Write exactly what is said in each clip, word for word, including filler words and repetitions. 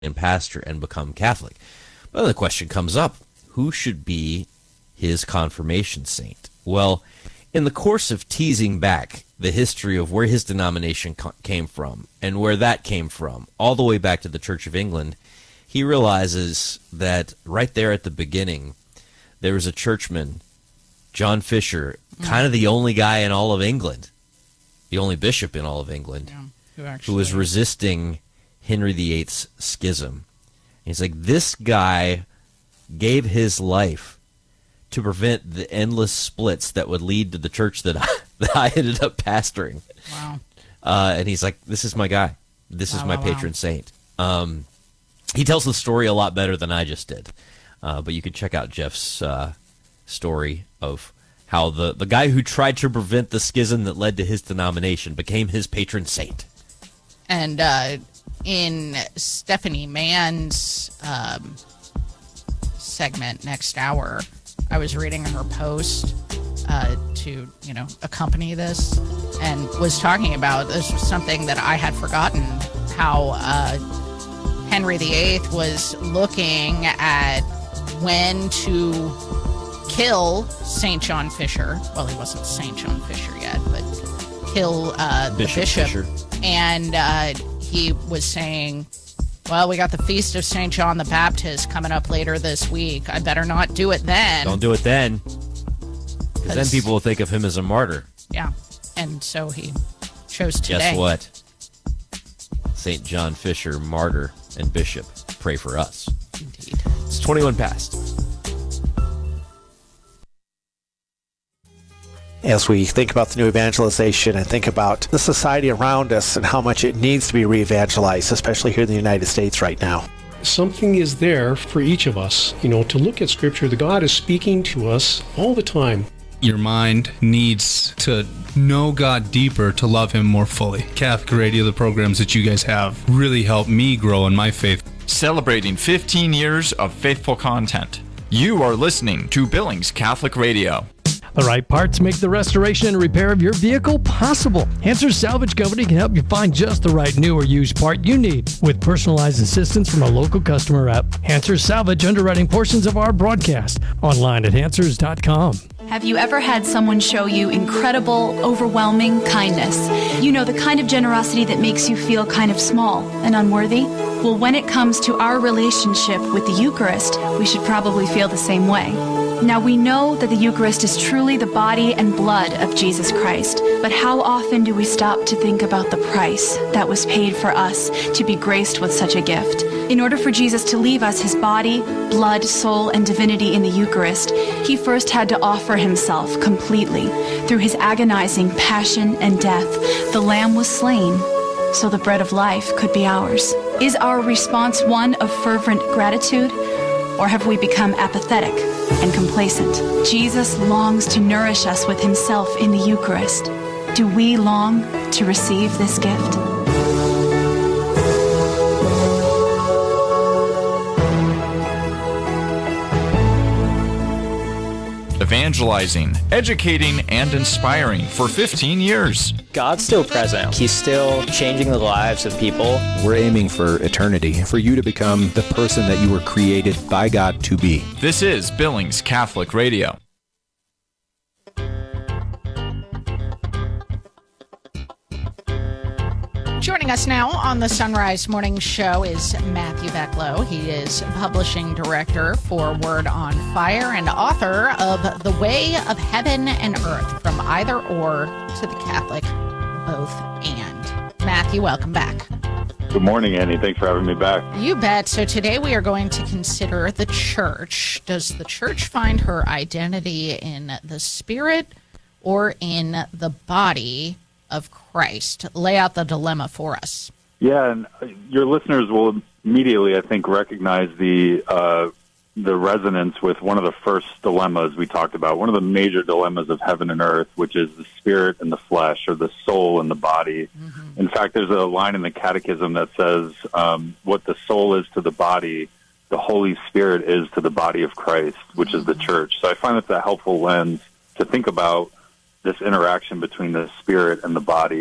and pastor and become Catholic. But then the question comes up, who should be his confirmation saint? Well, in the course of teasing back the history of where his denomination co- came from and where that came from, all the way back to the Church of England, he realizes that right there at the beginning, there was a churchman, John Fisher, mm. kind of the only guy in all of England, the only bishop in all of England, yeah, who, actually, who was resisting Henry the Eighth's schism. And he's like, this guy gave his life to prevent the endless splits that would lead to the church that I, that I ended up pastoring. Wow. Uh, and he's like, this is my guy. This wow, is my wow, patron wow. saint. Um, he tells the story a lot better than I just did. Uh, but you can check out Jeff's uh, story of how the, the guy who tried to prevent the schism that led to his denomination became his patron saint. And uh, in Stephanie Mann's um, segment next hour, I was reading her post uh, to, you know, accompany this, and was talking about, this was something that I had forgotten, how uh, Henry the Eighth was looking at when to kill Saint John Fisher. Well, he wasn't Saint John Fisher yet, but kill uh, Bishop the bishop. Fisher. And uh, he was saying, well, we got the Feast of Saint John the Baptist coming up later this week. I better not do it then. Don't do it then. Because then people will think of him as a martyr. Yeah. And so he chose today. Guess what? Saint John Fisher, martyr and bishop, pray for us. Indeed. It's twenty-one past. As we think about the new evangelization and think about the society around us and how much it needs to be re-evangelized, especially here in the United States right now. Something is there for each of us, you know, to look at Scripture. The God is speaking to us all the time. Your mind needs to know God deeper to love Him more fully. Catholic Radio, the programs that you guys have, really helped me grow in my faith. Celebrating fifteen years of faithful content. You are listening to Billings Catholic Radio. The right parts make the restoration and repair of your vehicle possible. Answers Salvage Company can help you find just the right new or used part you need with personalized assistance from a local customer rep. Answers Salvage underwriting portions of our broadcast online at answers dot com. Have you ever had someone show you incredible, overwhelming kindness? You know, the kind of generosity that makes you feel kind of small and unworthy? Well, when it comes to our relationship with the Eucharist, we should probably feel the same way. Now, we know that the Eucharist is truly the body and blood of Jesus Christ, but how often do we stop to think about the price that was paid for us to be graced with such a gift? In order for Jesus to leave us his body, blood, soul, and divinity in the Eucharist, he first had to offer himself completely. Through his agonizing passion and death, the Lamb was slain so the bread of life could be ours. Is our response one of fervent gratitude, or have we become apathetic and complacent? Jesus longs to nourish us with himself in the Eucharist. Do we long to receive this gift? Evangelizing, educating, and inspiring for fifteen years. God's still present. He's still changing the lives of people. We're aiming for eternity, for you to become the person that you were created by God to be. This is Billings Catholic Radio. Joining us now on the Sunrise Morning Show is Matthew Becklow. He is publishing director for Word on Fire and author of The Way of Heaven and Earth, From Either Or to the Catholic Both And. Matthew, welcome back. Good morning, Annie. Thanks for having me back. You bet. So today we are going to consider the church. Does the church find her identity in the spirit or in the body of Christ? Lay out the dilemma for us. Yeah, and your listeners will immediately, I think, recognize the uh, the resonance with one of the first dilemmas we talked about, one of the major dilemmas of heaven and earth, which is the spirit and the flesh, or the soul and the body. Mm-hmm. In fact, there's a line in the Catechism that says, um, what the soul is to the body, the Holy Spirit is to the body of Christ, which mm-hmm. is the church. So I find that's a helpful lens to think about this interaction between the spirit and the body.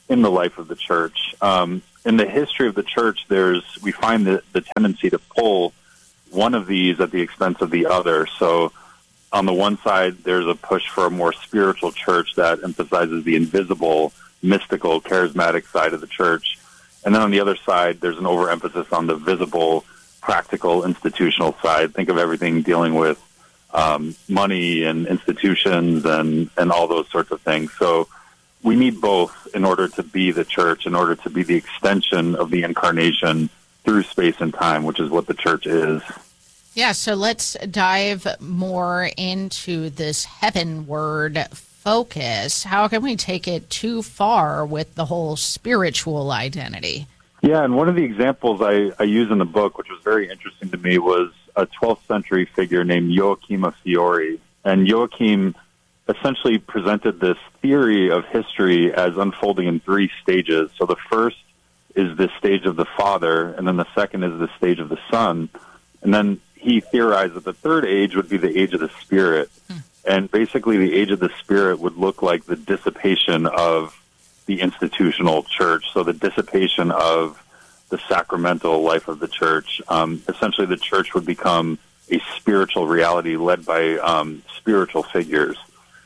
in the life of the church. Um, in the history of the church, there's we find the, the tendency to pull one of these at the expense of the other. So on the one side, there's a push for a more spiritual church that emphasizes the invisible, mystical, charismatic side of the church. And then on the other side, there's an overemphasis on the visible, practical, institutional side. Think of everything dealing with um, money and institutions and, and all those sorts of things. So we need both in order to be the church, in order to be the extension of the incarnation through space and time, which is what the church is. Yeah, so let's dive more into this heavenward focus. How can we take it too far with the whole spiritual identity? Yeah, and one of the examples I, I use in the book, which was very interesting to me, was a twelfth century figure named Joachim of Fiore. And Joachim essentially presented this theory of history as unfolding in three stages. So the first is the stage of the Father, and then the second is the stage of the Son. And then he theorized that the third age would be the age of the Spirit. Hmm. And basically the age of the Spirit would look like the dissipation of the institutional church, so the dissipation of the sacramental life of the church. Um, essentially, the church would become a spiritual reality led by um, spiritual figures.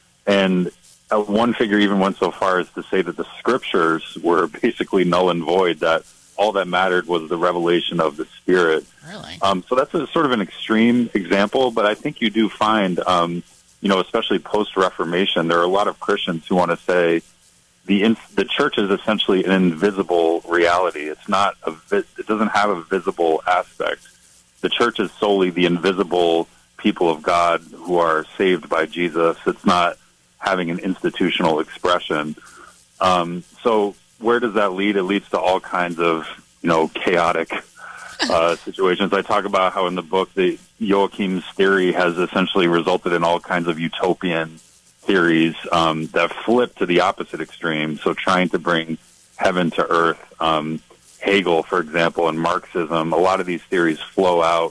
And uh, one figure even went so far as to say that the scriptures were basically null and void, that all that mattered was the revelation of the Spirit. Really? Um, so that's a sort of an extreme example, but I think you do find, um, you know, especially post-Reformation, there are a lot of Christians who want to say the in, the church is essentially an invisible reality. It's not a vi- it doesn't have a visible aspect. The church is solely the invisible people of God who are saved by Jesus. It's not having an institutional expression. Um, so where does that lead? It leads to all kinds of, you know, chaotic uh, situations. I talk about how in the book, the Joachim's theory has essentially resulted in all kinds of utopian theories um, that flip to the opposite extreme. So trying to bring heaven to earth. Um, Hegel, for example, and Marxism, a lot of these theories flow out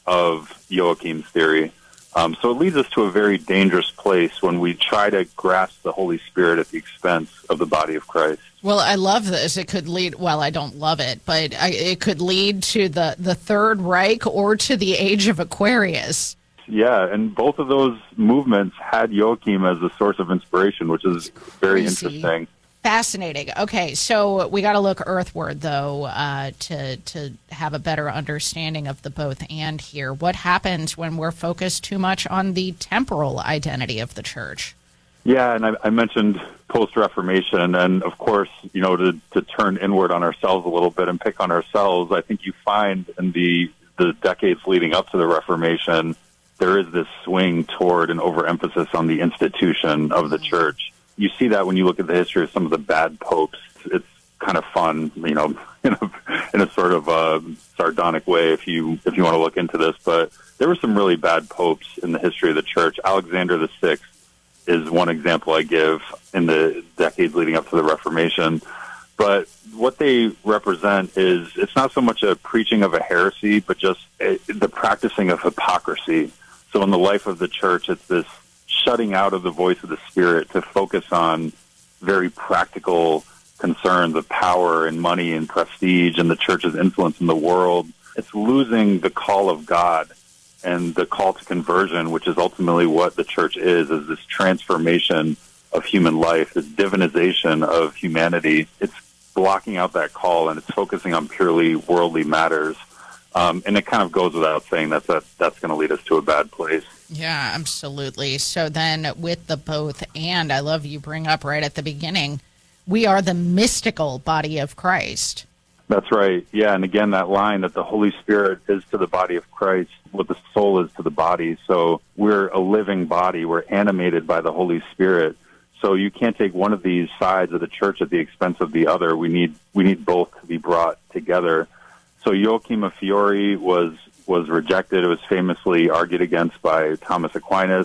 of Joachim's theory. Um, so it leads us to a very dangerous place when we try to grasp the Holy Spirit at the expense of the body of Christ. Well, I love this. It could lead, well, I don't love it, but I, it could lead to the, the Third Reich or to the Age of Aquarius. Yeah, and both of those movements had Joachim as a source of inspiration, which is very Crazy. interesting. Fascinating. Okay, so we got to look earthward, though, uh, to to have a better understanding of the both and here. What happens when we're focused too much on the temporal identity of the church? Yeah, and I, I mentioned post-Reformation, and of course, you know, to, to turn inward on ourselves a little bit and pick on ourselves, I think you find in the, the decades leading up to the Reformation, there is this swing toward an overemphasis on the institution of the church. You see that when you look at the history of some of the bad popes. It's kind of fun, you know, in a, in a sort of uh, sardonic way if you if you want to look into this. But there were some really bad popes in the history of the church. Alexander the Sixth is one example I give in the decades leading up to the Reformation. But what they represent is, it's not so much a preaching of a heresy, but just a, the practicing of hypocrisy. So in the life of the church, it's this shutting out of the voice of the Spirit to focus on very practical concerns of power and money and prestige and the church's influence in the world. It's losing the call of God and the call to conversion, which is ultimately what the church is, is this transformation of human life, this divinization of humanity. It's blocking out that call, and it's focusing on purely worldly matters. Um, and it kind of goes without saying that, that that's going to lead us to a bad place. Yeah, absolutely. So then with the both and, I love you bring up right at the beginning, we are the mystical body of Christ. That's right. Yeah, and again, that line that the Holy Spirit is to the body of Christ what the soul is to the body. So we're a living body. We're animated by the Holy Spirit. So you can't take one of these sides of the church at the expense of the other. We need we need both to be brought together. So Joachim of Fiore was was rejected. It was famously argued against by Thomas Aquinas.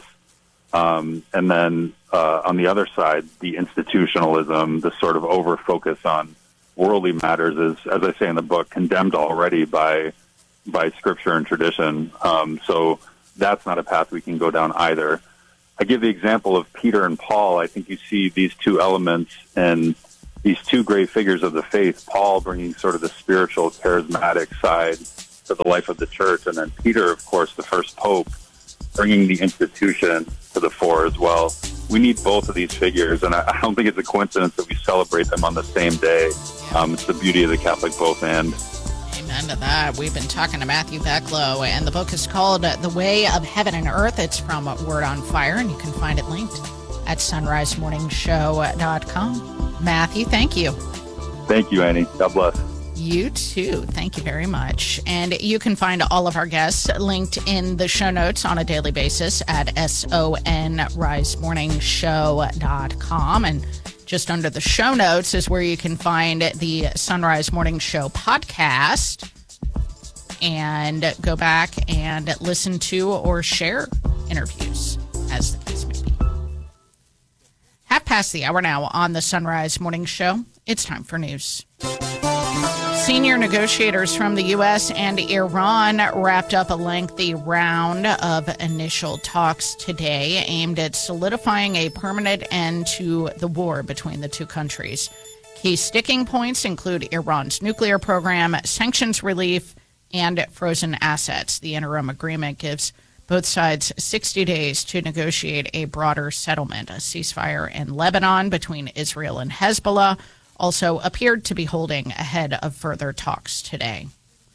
Um, and then uh, on the other side, the institutionalism, the sort of over-focus on worldly matters is, as I say in the book, condemned already by by Scripture and tradition. Um, so that's not a path we can go down either. I give the example of Peter and Paul. I think you see these two elements in these two great figures of the faith, Paul bringing sort of the spiritual, charismatic side to the life of the church, and then Peter, of course, the first pope, bringing the institution to the fore as well. We need both of these figures, and I don't think it's a coincidence that we celebrate them on the same day. Um, it's the beauty of the Catholic both and. Amen to that. We've been talking to Matthew Becklow, and the book is called The Way of Heaven and Earth. It's from Word on Fire, and you can find it linked at sunrise morning show dot com. Matthew, thank you. Thank you, Annie. God bless. You too. Thank you very much. And you can find all of our guests linked in the show notes on a daily basis at sunrise morning show dot com. And just under the show notes is where you can find the Sunrise Morning Show podcast and go back and listen to or share interviews as the case may be. Half past the hour now on the Sunrise Morning Show. It's time for news. Senior negotiators from the U S and Iran wrapped up a lengthy round of initial talks today aimed at solidifying a permanent end to the war between the two countries. Key sticking points include Iran's nuclear program, sanctions relief, and frozen assets. The interim agreement gives both sides sixty days to negotiate a broader settlement. A ceasefire in Lebanon between Israel and Hezbollah also appeared to be holding ahead of further talks today.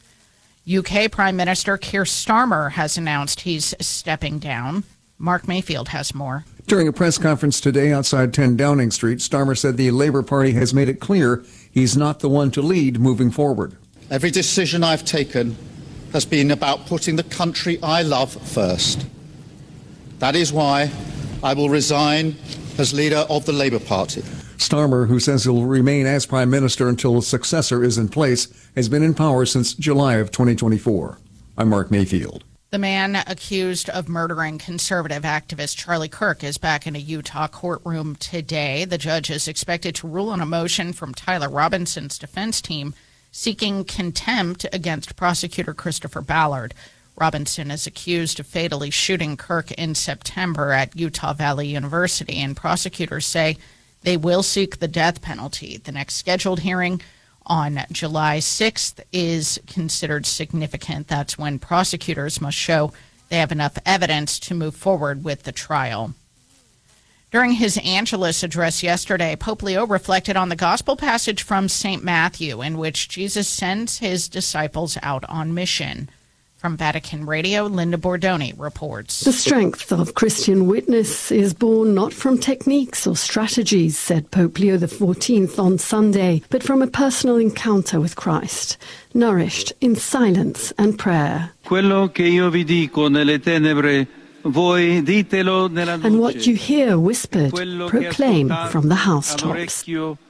U K Prime Minister Keir Starmer has announced he's stepping down. Mark Mayfield has more. During a press conference today outside ten Downing Street, Starmer said the Labour Party has made it clear he's not the one to lead moving forward. Every decision I've taken has been about putting the country I love first. That is why I will resign as leader of the Labour Party. Starmer, who says he'll remain as Prime Minister until a successor is in place, has been in power since July of twenty twenty-four. I'm Mark Mayfield. The man accused of murdering conservative activist Charlie Kirk is back in a Utah courtroom today. The judge is expected to rule on a motion from Tyler Robinson's defense team seeking contempt against prosecutor Christopher Ballard. Robinson is accused of fatally shooting Kirk in September at Utah Valley University, and prosecutors say they will seek the death penalty. The next scheduled hearing on July sixth is considered significant. That's when prosecutors must show they have enough evidence to move forward with the trial. During his Angelus address yesterday, Pope Leo reflected on the gospel passage from Saint Matthew in which Jesus sends his disciples out on mission. From Vatican Radio, Linda Bordoni reports. The strength of Christian witness is born not from techniques or strategies, said Pope Leo the fourteenth on Sunday, but from a personal encounter with Christ, nourished in silence and prayer. Quello che io vi dico nelle tenebre, voi ditelo nella luce. And what you hear whispered, proclaim from the housetops.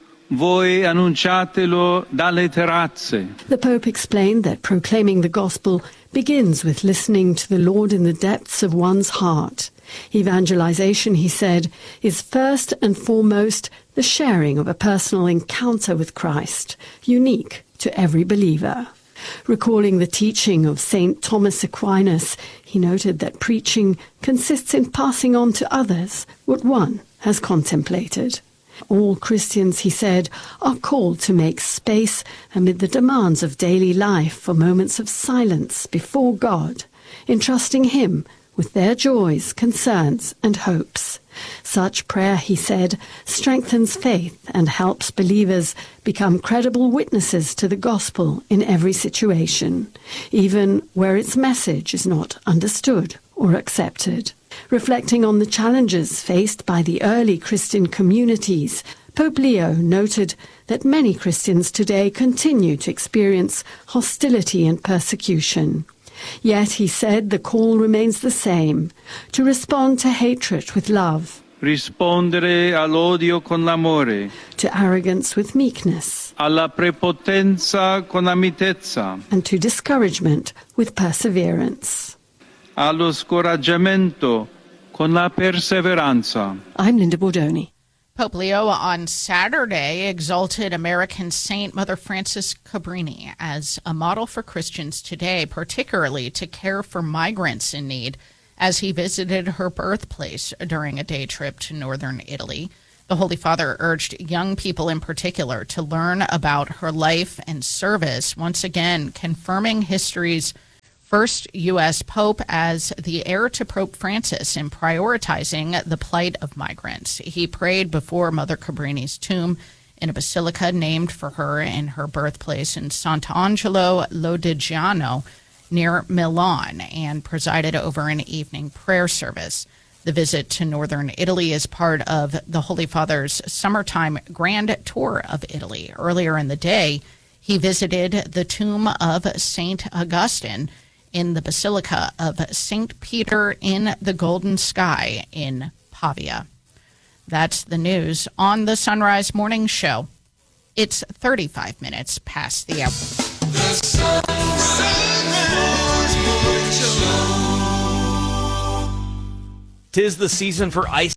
Voi annunciatelo dalle terrazze. The Pope explained that proclaiming the gospel begins with listening to the Lord in the depths of one's heart. Evangelization, he said, is first and foremost the sharing of a personal encounter with Christ, unique to every believer. Recalling the teaching of Saint Thomas Aquinas, he noted that preaching consists in passing on to others what one has contemplated. All Christians, he said, are called to make space amid the demands of daily life for moments of silence before God, entrusting Him with their joys, concerns, and hopes. Such prayer, he said, strengthens faith and helps believers become credible witnesses to the gospel in every situation, even where its message is not understood or accepted. Reflecting on the challenges faced by the early Christian communities, Pope Leo noted that many Christians today continue to experience hostility and persecution. Yet, he said, the call remains the same, to respond to hatred with love, rispondere all'odio con l'amore, to arrogance with meekness, alla prepotenza con la mitezza, and to discouragement with perseverance. Allo scoraggiamento con la perseveranza. I'm Linda Bordoni. Pope Leo on Saturday exalted American Saint Mother Frances Cabrini as a model for Christians today, particularly to care for migrants in need, as he visited her birthplace during a day trip to northern Italy. The Holy Father urged young people in particular to learn about her life and service, once again confirming history's first U S Pope as the heir to Pope Francis in prioritizing the plight of migrants. He prayed before Mother Cabrini's tomb in a basilica named for her in her birthplace in Sant'Angelo Lodigiano near Milan and presided over an evening prayer service. The visit to northern Italy is part of the Holy Father's summertime grand tour of Italy. Earlier in the day, he visited the tomb of Saint Augustine in the Basilica of Saint Peter in the Golden Sky in Pavia. That's the news on the Sunrise Morning Show. It's thirty-five minutes past the hour. The Sunrise Morning Show. 'Tis the season for ice.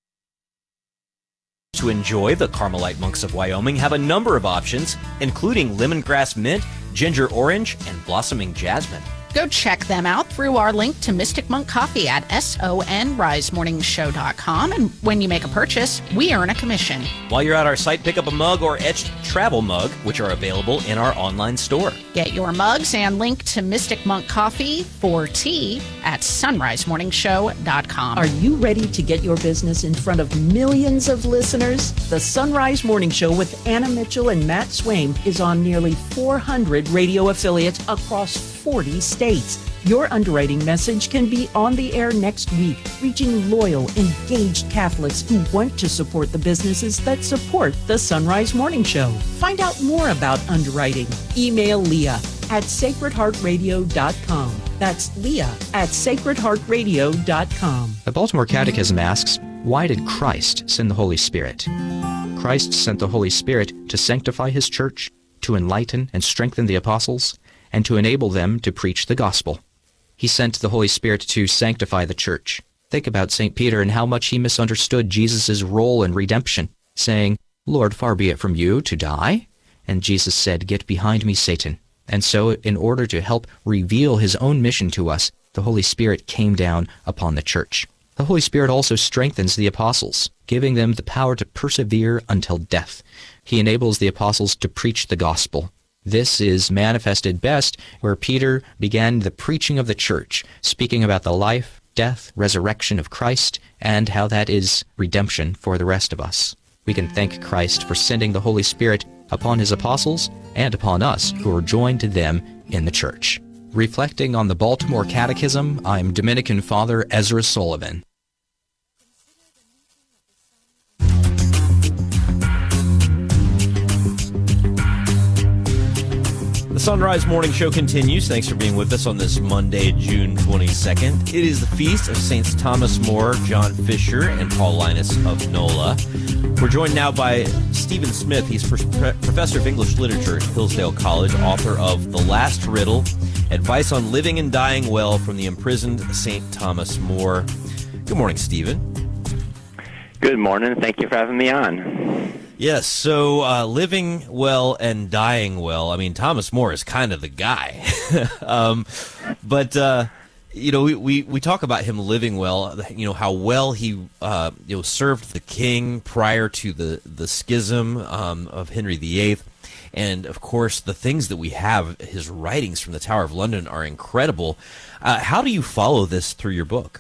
To enjoy, the Carmelite monks of Wyoming have a number of options, including lemongrass mint, ginger orange, and blossoming jasmine. Go check them out through our link to Mystic Monk Coffee at sonrise morning show dot com. And when you make a purchase, we earn a commission. While you're at our site, pick up a mug or etched travel mug, which are available in our online store. Get your mugs and link to Mystic Monk Coffee for tea at sunrise morning show dot com. Are you ready to get your business in front of millions of listeners? The Sunrise Morning Show with Anna Mitchell and Matt Swaim is on nearly four hundred radio affiliates across forty states. Your underwriting message can be on the air next week, reaching loyal, engaged Catholics who want to support the businesses that support the Sunrise Morning Show. Find out more about underwriting. Email Leah at sacred heart radio dot com. That's Leah at sacred heart radio dot com. The Baltimore Catechism asks, why did Christ send the Holy Spirit? Christ sent the Holy Spirit to sanctify his church, to enlighten and strengthen the apostles, and to enable them to preach the gospel. He sent the Holy Spirit to sanctify the church. Think about Saint Peter and how much he misunderstood Jesus' role in redemption, saying, Lord, far be it from you to die. And Jesus said, get behind me, Satan. And so, in order to help reveal his own mission to us, the Holy Spirit came down upon the church. The Holy Spirit also strengthens the apostles, giving them the power to persevere until death. He enables the apostles to preach the gospel. This is manifested best where Peter began the preaching of the church, speaking about the life, death, resurrection of Christ, and how that is redemption for the rest of us. We can thank Christ for sending the Holy Spirit upon his apostles and upon us who are joined to them in the church. Reflecting on the Baltimore Catechism, I'm Dominican Father Ezra Sullivan. The Sunrise Morning Show continues. Thanks for being with us on this Monday, June twenty-second. It is the feast of Saints Thomas More, John Fisher, and Paul Linus of NOLA. We're joined now by Stephen Smith. He's professor of English literature at Hillsdale College, author of The Last Riddle, Advice on Living and Dying Well from the Imprisoned Saint Thomas More. Good morning, Stephen. Good morning. Thank you for having me on. Yes, so uh, living well and dying well. I mean, Thomas More is kind of the guy. um, but, uh, you know, we, we, we talk about him living well, you know, how well he, uh, you know, served the king prior to the, the schism um, of Henry the Eighth. And, of course, the things that we have, his writings from the Tower of London are incredible. Uh, how do you follow this through your book?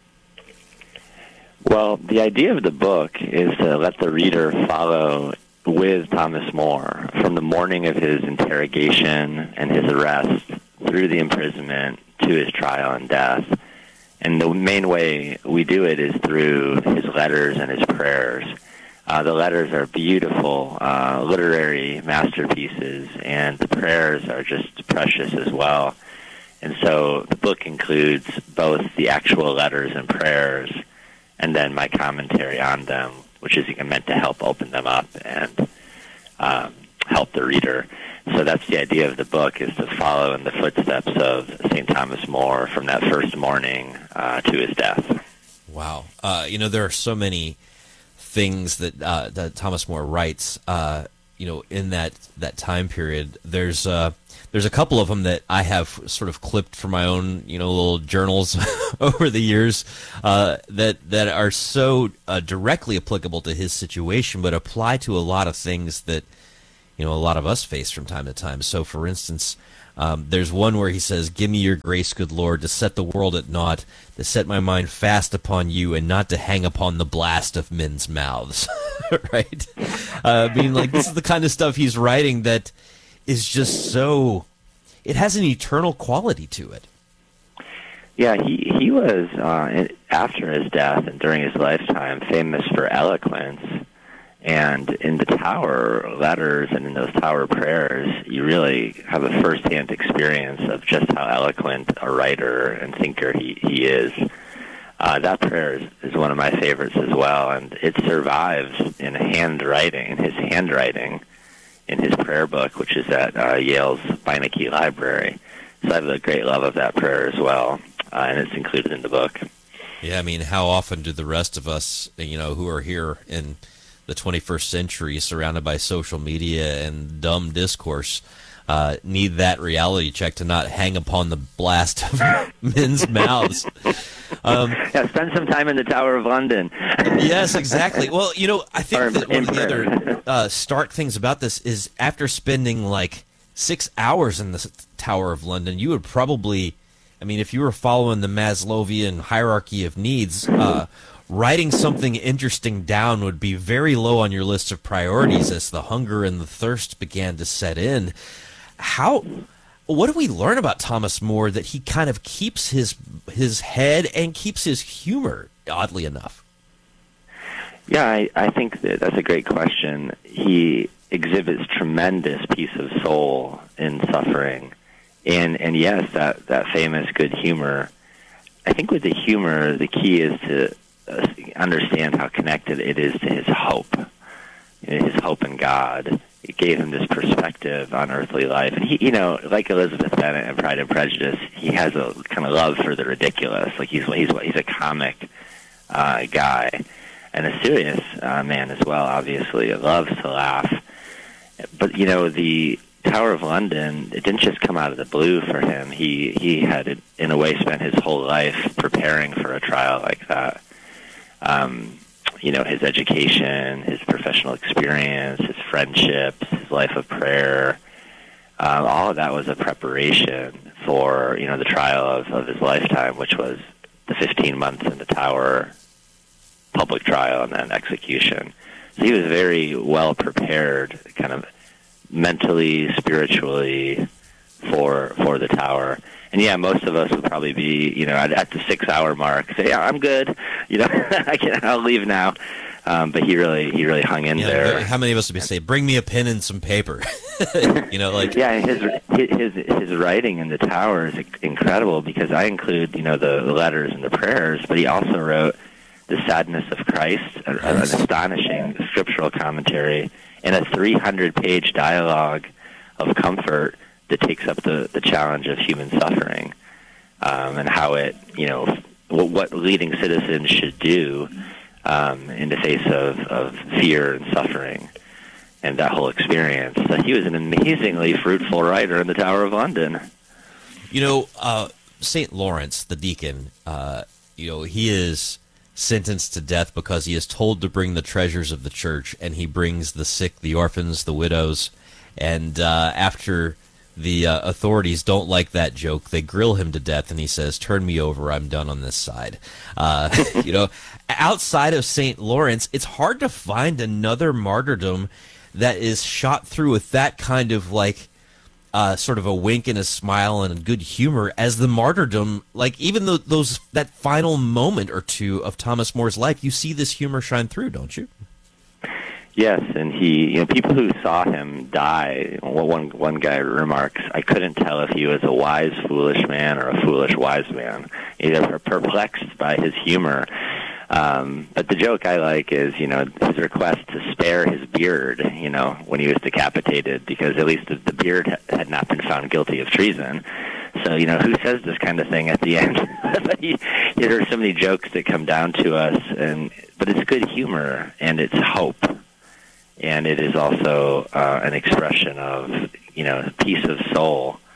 Well, the idea of the book is to let the reader follow with Thomas More from the morning of his interrogation and his arrest through the imprisonment to his trial and death. And the main way we do it is through his letters and his prayers. Uh, the letters are beautiful uh, literary masterpieces, and the prayers are just precious as well. And so the book includes both the actual letters and prayers and then my commentary on them, which is meant to help open them up and um, help the reader. So that's the idea of the book, is to follow in the footsteps of Saint Thomas More from that first morning uh, to his death. Wow. Uh, you know, there are so many things that, uh, that Thomas More writes, uh, you know, in that, that time period. There's uh, there's a couple of them that I have sort of clipped from my own, you know, little journals over the years uh, that that are so uh, directly applicable to his situation, but apply to a lot of things that, you know, a lot of us face from time to time. So, for instance, um, there's one where he says, "Give me your grace, good Lord, to set the world at naught, to set my mind fast upon you, and not to hang upon the blast of men's mouths." Right? Uh, I mean, like, this is the kind of stuff he's writing that is just so, it has an eternal quality to it. Yeah, he, he was, uh, after his death and during his lifetime, famous for eloquence. And in the Tower letters and in those Tower prayers, you really have a first-hand experience of just how eloquent a writer and thinker he, he is. Uh, that prayer is, is one of my favorites as well, and it survives in handwriting, in his handwriting, in his prayer book, which is at uh, Yale's Beinecke Library. So I have a great love of that prayer as well, uh, and it's included in the book. Yeah, I mean, how often do the rest of us, you know, who are here in the twenty-first century, surrounded by social media and dumb discourse, uh, need that reality check to not hang upon the blast of men's mouths? Um, yeah, spend some time in the Tower of London. Yes, exactly. Well, you know, I think that one of the other uh, stark things about this is after spending like six hours in the Tower of London, you would probably, I mean, if you were following the Maslowian hierarchy of needs, uh, writing something interesting down would be very low on your list of priorities as the hunger and the thirst began to set in. How... What do we learn about Thomas More that he kind of keeps his his head and keeps his humor, oddly enough? Yeah, I, I think that that's a great question. He exhibits tremendous peace of soul in suffering. And, and yes, that, that famous good humor. I think with the humor, the key is to uh, understand how connected it is to his hope, his hope in God. It gave him this perspective on earthly life. And he, you know, like Elizabeth Bennet in Pride and Prejudice, he has a kind of love for the ridiculous. Like he's he's he's a comic uh, guy and a serious uh, man as well. Obviously, loves to laugh. But you know, the Tower of London, it didn't just come out of the blue for him. He he had, in a way, spent his whole life preparing for a trial like that. Um, You know, his education, his professional experience, his friendships, his life of prayer, uh, all of that was a preparation for, you know, the trial of, of his lifetime, which was the fifteen months in the Tower, public trial, and then execution. So he was very well prepared, kind of mentally, spiritually, for for the Tower. And yeah, most of us would probably be, you know, at, at the six-hour mark, say, "Yeah, I'm good. You know, I can, I'll leave now." Um, but he really, he really hung in yeah, there. How many of us would be say, "Bring me a pen and some paper"? You know, like yeah, his his his writing in the Tower is incredible because I include, you know, the, the letters and the prayers, but he also wrote "The Sadness of Christ," a, an astonishing scriptural commentary, and a three hundred page dialogue of comfort that takes up the, the challenge of human suffering um, and how it, you know, what, what leading citizens should do um, in the face of, of fear and suffering and that whole experience. So he was an amazingly fruitful writer in the Tower of London. You know, uh, Saint Lawrence, the deacon, uh, you know, he is sentenced to death because he is told to bring the treasures of the church, and he brings the sick, the orphans, the widows, and uh, after the uh, authorities don't like that joke, they grill him to death, and he says, "Turn me over, I'm done on this side." Uh, you know, outside of Saint Lawrence, it's hard to find another martyrdom that is shot through with that kind of like uh, sort of a wink and a smile and a good humor as the martyrdom. Like even though those that final moment or two of Thomas More's life, you see this humor shine through, don't you? Yes, and he, you know, people who saw him die, well, one one guy remarks, "I couldn't tell if he was a wise, foolish man or a foolish, wise man." They were perplexed by his humor. Um, but the joke I like is, you know, his request to spare his beard, you know, when he was decapitated, because at least the, the beard had not been found guilty of treason. So, you know, who says this kind of thing at the end? But he, there are so many jokes that come down to us, and but it's good humor, and it's hope. And it is also uh, an expression of, you know, peace of soul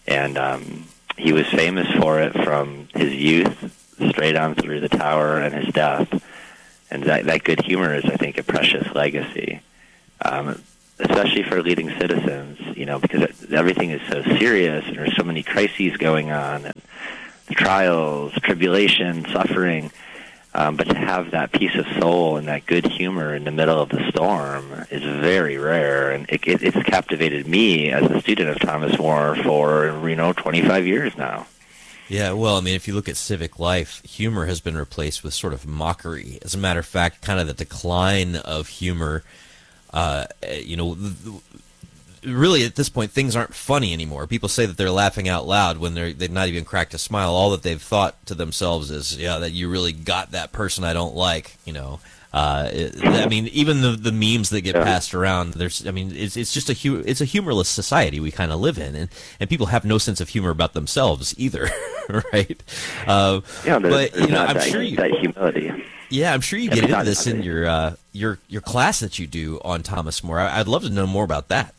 And um, he was famous for it from his youth straight on through the tower and his death. And that, that good humor is, I think, a precious legacy, um, especially for leading citizens, you know, because everything is so serious and there's so many crises going on, and the trials, tribulation, suffering. Um, but to have that peace of soul and that good humor in the middle of the storm is very rare, and it, it, it's captivated me as a student of Thomas More for, you know, twenty-five years now. Yeah, well, I mean, if you look at civic life, humor has been replaced with sort of mockery. As a matter of fact, kind of the decline of humor, uh, you know, really at this point, things aren't funny anymore. People say that they're laughing out loud when they're, they've not even cracked a smile. All that they've thought to themselves is, yeah, that you really got that person I don't like, you know. Uh, it, I mean, even the the memes that get yeah. passed around, there's, I mean, it's it's just a hu- it's a humorless society we kind of live in, and, and people have no sense of humor about themselves either, right? Uh, yeah, but you know, I'm that, sure you that humility. Yeah, I'm sure you yeah, get into this in your uh, your your class that you do on Thomas More. I, I'd love to know more about that.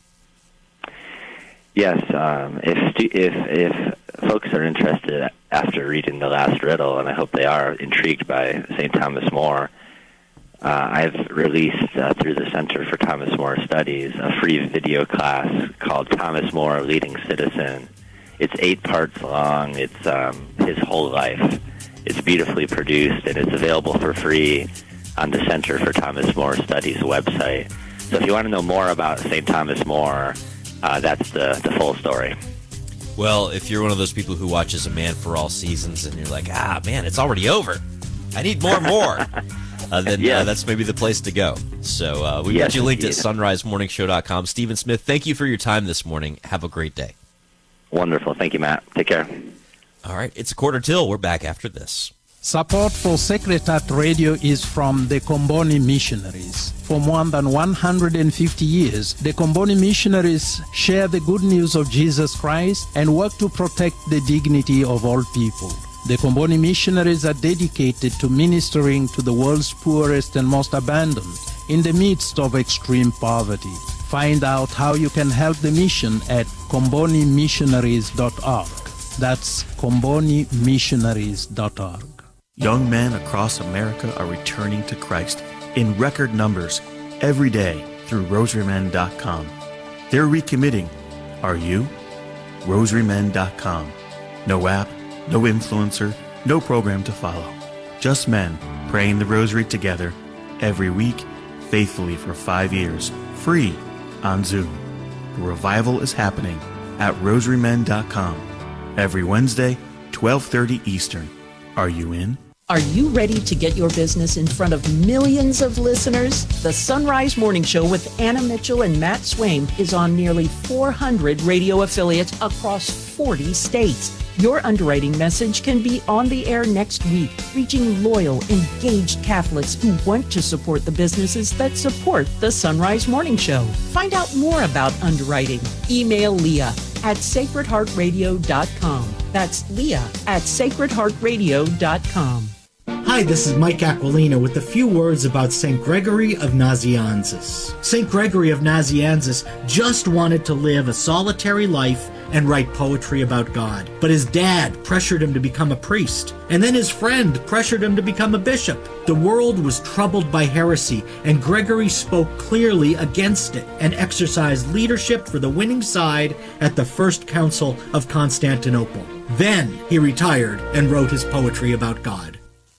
Yes, um, if if if folks are interested after reading the last riddle, and I hope they are intrigued by Saint Thomas More, uh, I've released uh, through the Center for Thomas More Studies a free video class called Thomas More, Leading Citizen. It's eight parts long. It's um, his whole life. It's beautifully produced, and it's available for free on the Center for Thomas More Studies website. So if you want to know more about Saint Thomas More, Uh, that's the, the full story. Well, if you're one of those people who watches A Man for All Seasons and you're like, ah, man, it's already over, I need more more, uh, then yes. uh, that's maybe the place to go. So uh, we've yes, got you linked indeed. at sunrise morning show dot com. Stephen Smith, thank you for your time this morning. Have a great day. Wonderful. Thank you, Matt. Take care. All right. It's a quarter till. We're back after this. Support for Sacred Heart Radio is from the Comboni Missionaries. For more than one hundred fifty years, the Comboni Missionaries share the good news of Jesus Christ and work to protect the dignity of all people. The Comboni Missionaries are dedicated to ministering to the world's poorest and most abandoned in the midst of extreme poverty. Find out how you can help the mission at comboni missionaries dot org. That's comboni missionaries dot org. Young men across America are returning to Christ in record numbers every day through rosary men dot com. They're recommitting. Are you? rosary men dot com. No app, no influencer, no program to follow. Just men praying the rosary together every week, faithfully for five years, free on Zoom. The revival is happening at rosary men dot com every Wednesday, twelve thirty Eastern. Are you in? Are you ready to get your business in front of millions of listeners? The Sunrise Morning Show with Anna Mitchell and Matt Swaim is on nearly four hundred radio affiliates across forty states. Your underwriting message can be on the air next week, reaching loyal, engaged Catholics who want to support the businesses that support the Sunrise Morning Show. Find out more about underwriting. Email Leah at sacred heart radio dot com. That's Leah at sacred heart radio dot com. Hi, this is Mike Aquilina with a few words about Saint Gregory of Nazianzus. Saint Gregory of Nazianzus just wanted to live a solitary life and write poetry about God. But his dad pressured him to become a priest, and then his friend pressured him to become a bishop. The world was troubled by heresy, and Gregory spoke clearly against it and exercised leadership for the winning side at the First Council of Constantinople. Then he retired and wrote his poetry about God.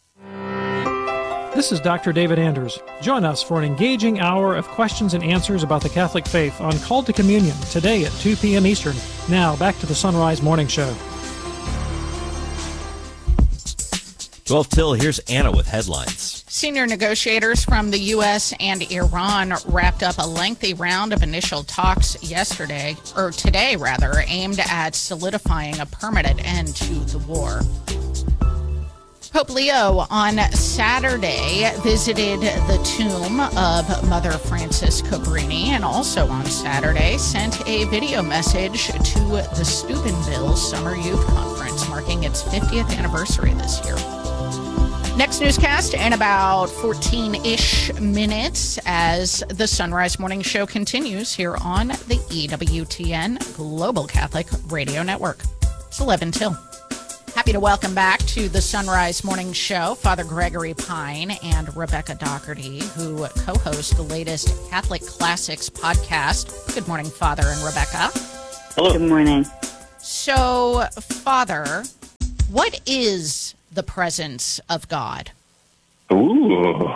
This is Doctor David Anders. Join us for an engaging hour of questions and answers about the Catholic faith on Call to Communion today at two p.m. Eastern. Now, back to the Sunrise Morning Show. twelve till, here's Anna with headlines. Senior negotiators from the U S and Iran wrapped up a lengthy round of initial talks yesterday, or today rather, aimed at solidifying a permanent end to the war. Pope Leo on Saturday visited the tomb of Mother Frances Cabrini, and also on Saturday sent a video message to the Steubenville Summer Youth Conference, marking its fiftieth anniversary this year. Next newscast in about fourteen-ish minutes as the Sunrise Morning Show continues here on the E W T N Global Catholic Radio Network. It's eleven till. Happy to welcome back to the Sunrise Morning Show Father Gregory Pine and Rebecca Doherty, who co-host the latest Catholic Classics podcast. Good morning, Father and Rebecca. Hello. Good morning. So, Father, what is the presence of God? Ooh.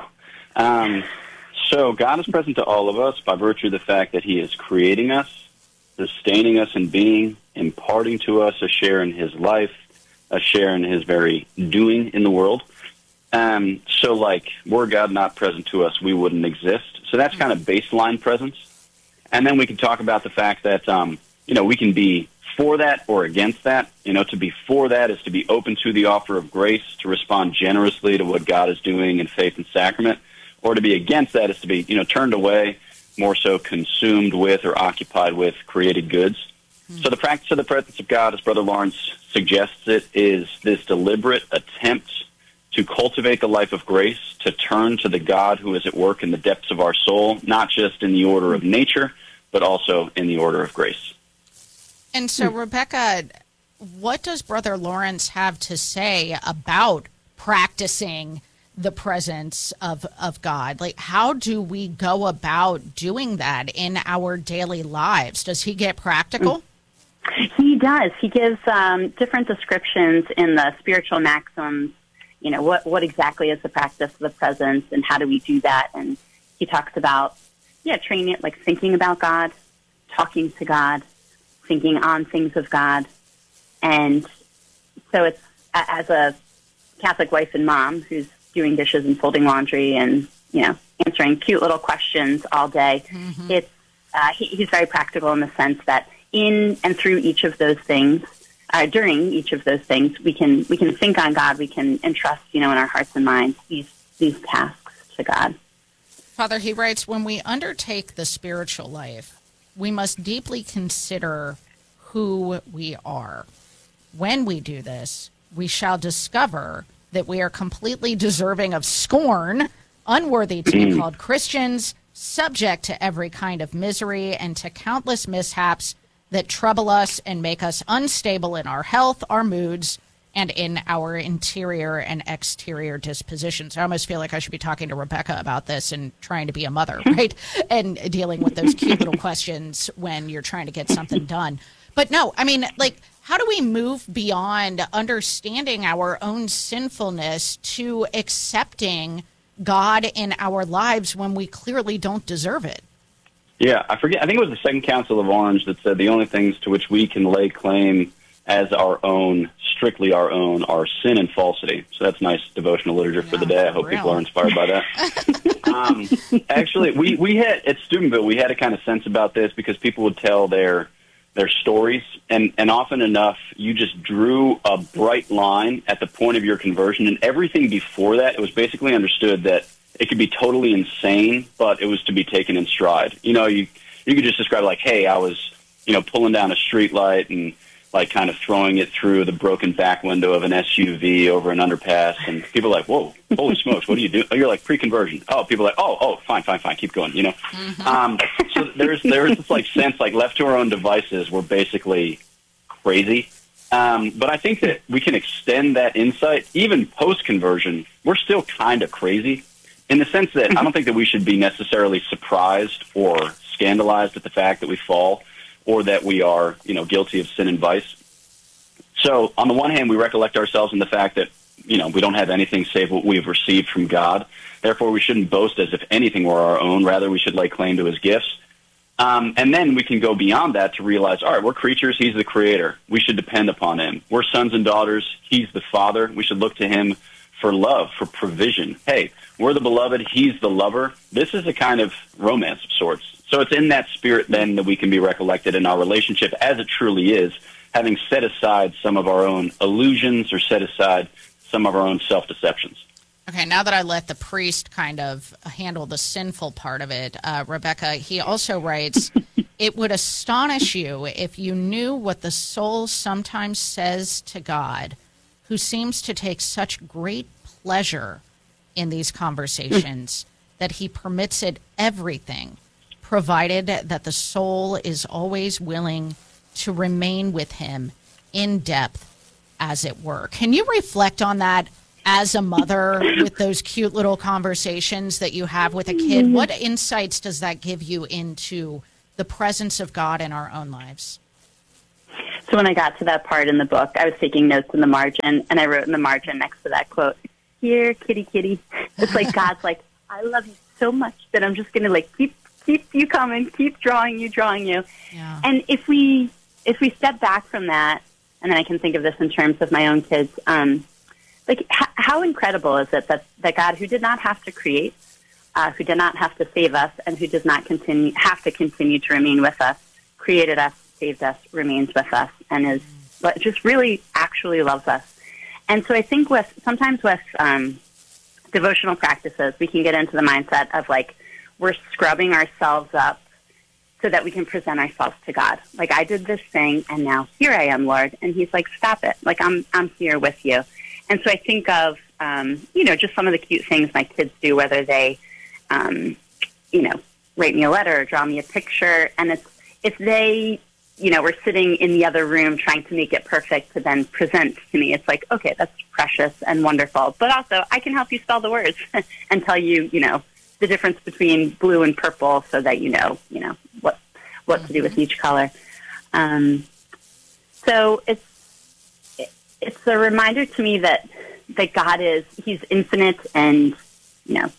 Um, so God is present to all of us by virtue of the fact that he is creating us, sustaining us in being, imparting to us a share in his life, a share in his very doing in the world. Um, so like, were God not present to us, we wouldn't exist. So that's kind of baseline presence. And then we can talk about the fact that, um, you know, we can be for that or against that. You know, to be for that is to be open to the offer of grace, to respond generously to what God is doing in faith and sacrament. Or to be against that is to be, you know, turned away, more so consumed with or occupied with created goods. Mm-hmm. So the practice of the presence of God, as Brother Lawrence suggests it, is this deliberate attempt to cultivate the life of grace, to turn to the God who is at work in the depths of our soul, not just in the order of nature, but also in the order of grace. And so, Rebecca, what does Brother Lawrence have to say about practicing the presence of, of God? Like, how do we go about doing that in our daily lives? Does he get practical? He does. He gives um, different descriptions in the spiritual maxims. You know, what, what exactly is the practice of the presence and how do we do that? And he talks about, yeah, training it, like thinking about God, talking to God, thinking on things of God. And so it's, as a Catholic wife and mom who's doing dishes and folding laundry and, you know, answering cute little questions all day, mm-hmm. it's uh, he, he's very practical in the sense that in and through each of those things, uh, during each of those things, we can we can think on God, we can entrust, you know, in our hearts and minds these these tasks to God. Father, he writes, when we undertake the spiritual life, we must deeply consider who we are. When we do this, we shall discover that we are completely deserving of scorn, unworthy to be called Christians, subject to every kind of misery and to countless mishaps that trouble us and make us unstable in our health, our moods, and in our interior and exterior dispositions. I almost feel like I should be talking to Rebecca about this and trying to be a mother, right? And dealing with those cute little questions when you're trying to get something done. But no, I mean, like, how do we move beyond understanding our own sinfulness to accepting God in our lives when we clearly don't deserve it? Yeah, I forget. I think it was the Second Council of Orange that said the only things to which we can lay claim as our own, strictly our own, are sin and falsity. So that's nice devotional literature yeah, for the day. I hope real. people are inspired by that. um, actually, we, we had, at Steubenville, we had a kind of sense about this because people would tell their their stories, and, and often enough, you just drew a bright line at the point of your conversion, and everything before that, it was basically understood that it could be totally insane, but it was to be taken in stride. You know, you you could just describe it like, hey, I was, you know, pulling down a street light and like kind of throwing it through the broken back window of an S U V over an underpass, and people are like, whoa, holy smokes, what do you do? Oh, you're like pre-conversion. Oh, people are like, oh, oh, fine, fine, fine, keep going, you know? Mm-hmm. Um, so there's there's this like sense, like left to our own devices, we're basically crazy. Um, but I think that we can extend that insight, even post-conversion, we're still kind of crazy, in the sense that I don't think that we should be necessarily surprised or scandalized at the fact that we fall, or that we are, you know, guilty of sin and vice. So on the one hand, we recollect ourselves in the fact that, you know, we don't have anything save what we've received from God. Therefore, we shouldn't boast as if anything were our own. Rather, we should lay claim to his gifts. Um, and then we can go beyond that to realize, all right, we're creatures. He's the creator. We should depend upon him. We're sons and daughters. He's the father. We should look to him for love, for provision. Hey, we're the beloved. He's the lover. This is a kind of romance of sorts. So it's in that spirit, then, that we can be recollected in our relationship as it truly is, having set aside some of our own illusions or set aside some of our own self-deceptions. Okay, now that I let the priest kind of handle the sinful part of it, uh, Rebecca, he also writes, it would astonish you if you knew what the soul sometimes says to God, who seems to take such great pleasure in these conversations, that he permits it everything, provided that the soul is always willing to remain with him in depth, as it were. Can you reflect on that as a mother with those cute little conversations that you have with a kid? What insights does that give you into the presence of God in our own lives? So when I got to that part in the book, I was taking notes in the margin, and I wrote in the margin next to that quote, "Here, kitty, kitty." It's like God's like, I love you so much that I'm just going to like keep keep you coming, keep drawing you, drawing you. Yeah. And if we if we step back from that, and then I can think of this in terms of my own kids, um, like h- how incredible is it that that God, who did not have to create, uh, who did not have to save us, and who does not continue have to continue to remain with us, created us, saved us, remains with us, and is but just really actually loves us. And so I think with sometimes with um, devotional practices, we can get into the mindset of like we're scrubbing ourselves up so that we can present ourselves to God. Like, I did this thing, and now here I am, Lord. And he's like, stop it. Like, I'm I'm here with you. And so I think of, um, you know, just some of the cute things my kids do, whether they, um, you know, write me a letter or draw me a picture. And it's if they, you know, were sitting in the other room trying to make it perfect to then present to me, it's like, okay, that's precious and wonderful. But also, I can help you spell the words and tell you, you know, the difference between blue and purple so that you know, you know, what what to do with each color. Um, so it's it's a reminder to me that that God is, he's infinite and, you know,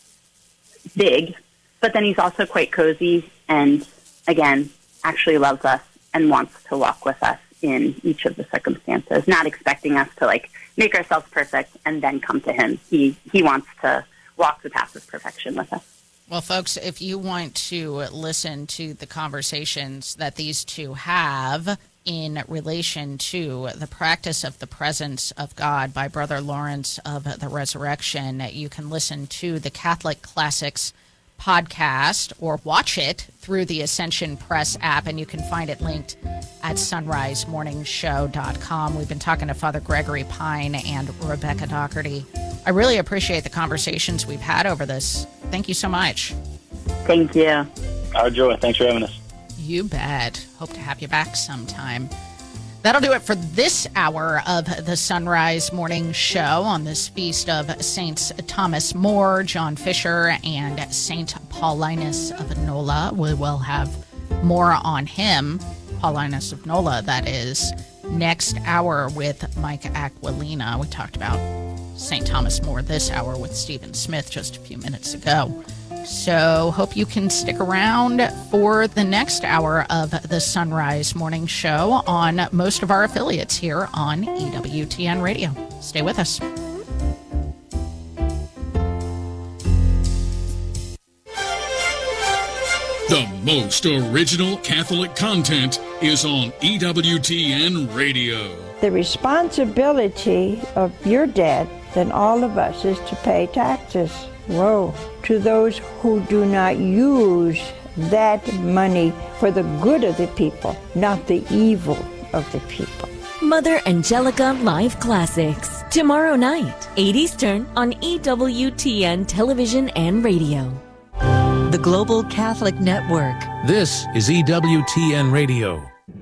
big, but then he's also quite cozy and, again, actually loves us and wants to walk with us in each of the circumstances, not expecting us to, like, make ourselves perfect and then come to him. He he wants to walk the path of perfection with us. Well, folks, if you want to listen to the conversations that these two have in relation to the practice of the presence of God by Brother Lawrence of the Resurrection, you can listen to the Catholic Classics podcast or watch it through the Ascension Press app, and you can find it linked at sunrise morning show dot com. We've been talking to Father Gregory Pine and Rebecca Doherty. I really appreciate the conversations we've had over this. Thank you so much. Thank you. Our joy. Thanks for having us. You bet. Hope to have you back sometime. That'll do it for this hour of the Sunrise Morning Show on this feast of Saints Thomas More, John Fisher, and Saint Paulinus of Nola. We will have more on him, Paulinus of Nola, that is, next hour with Mike Aquilina. We talked about Saint Thomas More this hour with Stephen Smith just a few minutes ago. So hope you can stick around for the next hour of the Sunrise Morning Show on most of our affiliates here on E W T N Radio. Stay with us. The most original Catholic content is on E W T N Radio. The responsibility of your debt than all of us is to pay taxes. Woe to those who do not use that money for the good of the people, not the evil of the people. Mother Angelica Live Classics, tomorrow night, eight Eastern on E W T N Television and Radio. The Global Catholic Network. This is E W T N Radio.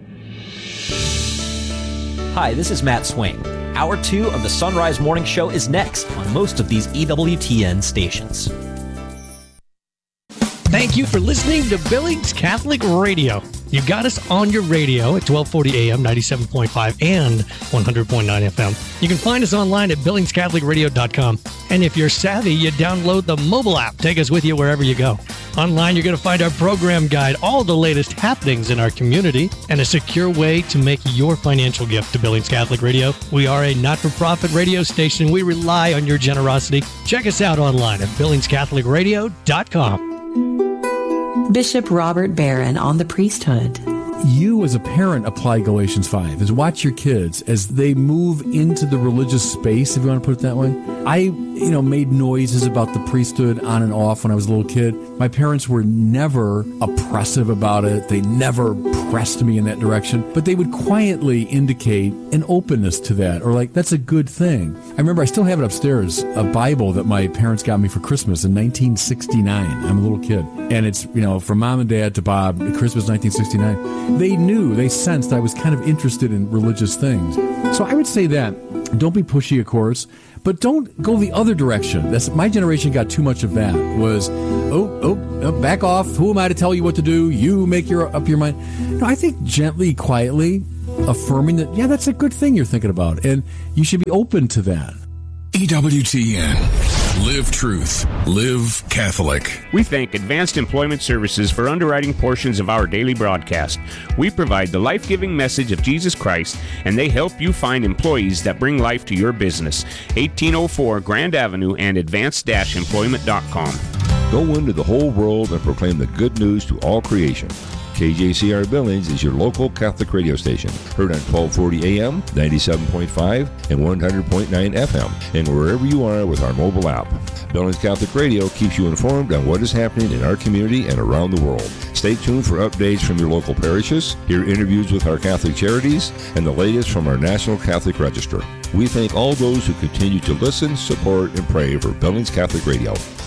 Hi, this is Matt Swain. Hour two of the Sunrise Morning Show is next on most of these E W T N stations. Thank you for listening to Billings Catholic Radio. You got us on your radio at twelve forty a.m., ninety-seven point five, and one hundred point nine F M. You can find us online at billings catholic radio dot com. And if you're savvy, you download the mobile app. Take us with you wherever you go. Online, you're going to find our program guide, all the latest happenings in our community, and a secure way to make your financial gift to Billings Catholic Radio. We are a not-for-profit radio station. We rely on your generosity. Check us out online at billings catholic radio dot com. Bishop Robert Barron on the priesthood. you as a parent apply Galatians five, is watch your kids as they move into the religious space, if you want to put it that way. I, you know, made noises about the priesthood on and off when I was a little kid. My parents were never oppressive about it. They never pressed me in that direction, but they would quietly indicate an openness to that, or like, that's a good thing. I remember I still have it upstairs, a Bible that my parents got me for Christmas in nineteen sixty-nine. I'm a little kid. And it's, you know, from mom and dad to Bob, Christmas nineteen sixty-nine. They knew, they sensed I was kind of interested in religious things. So I would say that, don't be pushy, of course, but don't go the other direction. That's, my generation got too much of that, was, oh, oh, oh, back off. Who am I to tell you what to do? You make your up your mind. No, I think gently, quietly affirming that, yeah, that's a good thing you're thinking about, and you should be open to that. E W T N. Live truth. Live Catholic. We thank Advanced Employment Services for underwriting portions of our daily broadcast. We provide the life-giving message of Jesus Christ, and they help you find employees that bring life to your business. eighteen oh four Grand Avenue and advanced dash employment dot com. Go into the whole world and proclaim the good news to all creation. K J C R Billings is your local Catholic radio station, heard on twelve forty A M, ninety-seven point five, and one hundred point nine F M, and wherever you are with our mobile app. Billings Catholic Radio keeps you informed on what is happening in our community and around the world. Stay tuned for updates from your local parishes, hear interviews with our Catholic charities, and the latest from our National Catholic Register. We thank all those who continue to listen, support, and pray for Billings Catholic Radio.